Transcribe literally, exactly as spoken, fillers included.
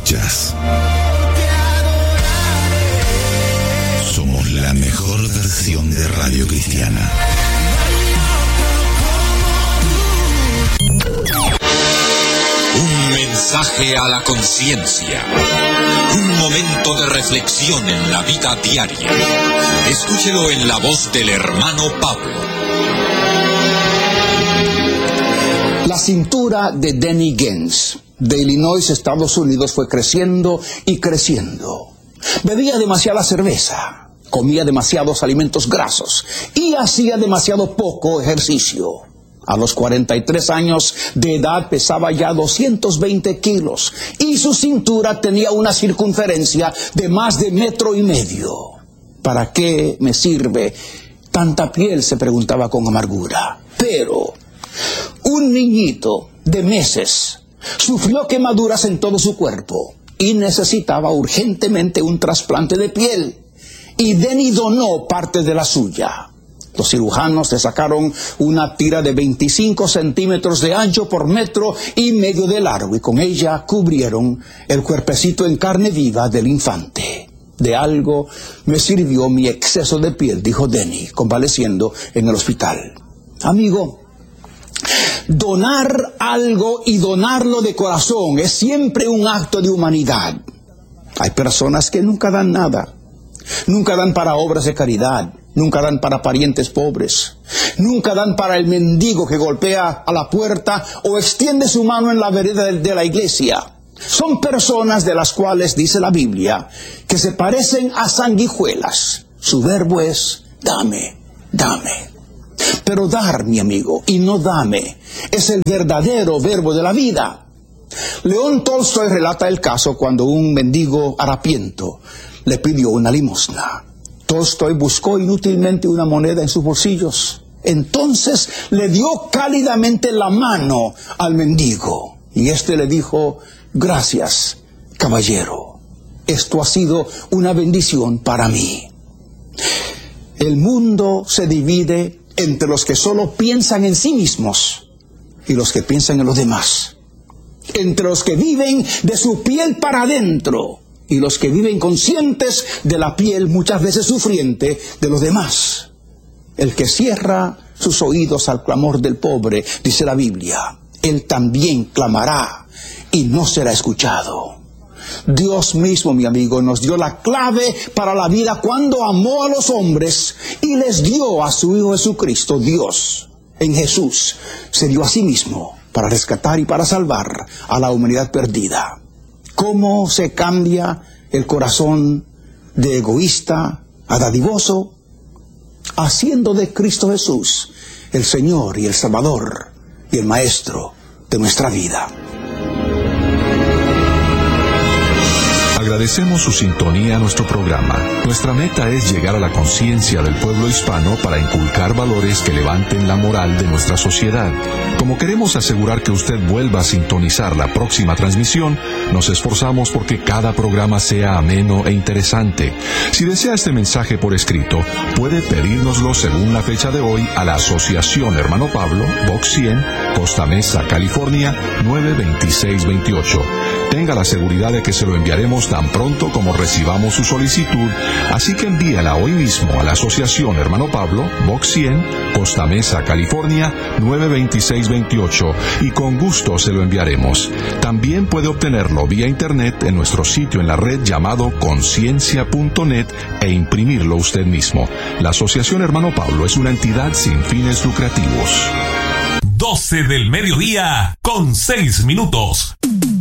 escuchas. Somos la mejor versión de Radio Cristiana. Un mensaje a la conciencia. Un momento de reflexión en la vida diaria. Escúchelo en la voz del hermano Pablo. La cintura de Denny Gens, de Illinois, Estados Unidos, fue creciendo y creciendo. Bebía demasiada cerveza, comía demasiados alimentos grasos y hacía demasiado poco ejercicio. A los cuarenta y tres años de edad pesaba ya doscientos veinte kilos y su cintura tenía una circunferencia de más de metro y medio. ¿Para qué me sirve tanta piel?, se preguntaba con amargura. Pero un niñito de meses sufrió quemaduras en todo su cuerpo y necesitaba urgentemente un trasplante de piel. Y Denny donó parte de la suya. Los cirujanos le sacaron una tira de veinticinco centímetros de ancho por metro y medio de largo, y con ella cubrieron el cuerpecito en carne viva del infante. De algo me sirvió mi exceso de piel, dijo Denny, convaleciendo en el hospital. Amigo, donar algo y donarlo de corazón es siempre un acto de humanidad. Hay personas que nunca dan nada. Nunca dan para obras de caridad, nunca dan para parientes pobres, nunca dan para el mendigo que golpea a la puerta o extiende su mano en la vereda de la iglesia. Son personas de las cuales dice la Biblia que se parecen a sanguijuelas. Su verbo es dame, dame. Pero dar, mi amigo, y no dame, es el verdadero verbo de la vida. León Tolstoy relata el caso cuando un mendigo harapiento le pidió una limosna. Tolstoy buscó inútilmente una moneda en sus bolsillos. Entonces le dio cálidamente la mano al mendigo. Y éste le dijo: gracias, caballero. Esto ha sido una bendición para mí. El mundo se divide entre los que solo piensan en sí mismos y los que piensan en los demás. Entre los que viven de su piel para adentro y los que viven conscientes de la piel muchas veces sufriente de los demás. El que cierra sus oídos al clamor del pobre, dice la Biblia, él también clamará y no será escuchado. Dios mismo, mi amigo, nos dio la clave para la vida cuando amó a los hombres y les dio a su Hijo Jesucristo. Dios, en Jesús, se dio a sí mismo para rescatar y para salvar a la humanidad perdida. ¿Cómo se cambia el corazón de egoísta a dadivoso? Haciendo de Cristo Jesús el Señor y el Salvador y el Maestro de nuestra vida. Agradecemos su sintonía a nuestro programa. Nuestra meta es llegar a la conciencia del pueblo hispano para inculcar valores que levanten la moral de nuestra sociedad. Como queremos asegurar que usted vuelva a sintonizar la próxima transmisión, nos esforzamos porque cada programa sea ameno e interesante. Si desea este mensaje por escrito, puede pedírnoslo según la fecha de hoy a la Asociación Hermano Pablo, Box cien, Costa Mesa, California, nueve dos seis dos ocho. Tenga la seguridad de que se lo enviaremos tan pronto como recibamos su solicitud, así que envíela hoy mismo a la Asociación Hermano Pablo, Box cien, Costa Mesa, California, nueve dos seis dos ocho, y con gusto se lo enviaremos. También puede obtenerlo vía internet en nuestro sitio en la red llamado conciencia punto net e imprimirlo usted mismo. La Asociación Hermano Pablo es una entidad sin fines lucrativos. doce del mediodía con seis minutos.